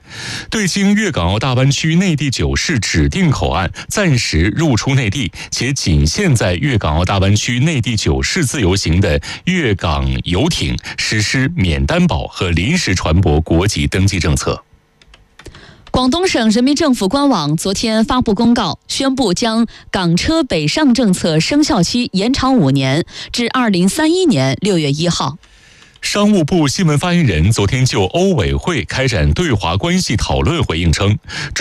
对经粤港澳大湾区内地9市指定口岸暂时入出内地且仅限在粤港澳大湾区内地9市自由行的粤港游艇实施免担保和临时船舶国籍登记政策。 广东省人民政府官网昨天发布公告，宣布将港车北上政策生效期延长5年，至2031年6月1号。 商务部新闻发言人昨天就欧委会开展对华关系讨论回应称，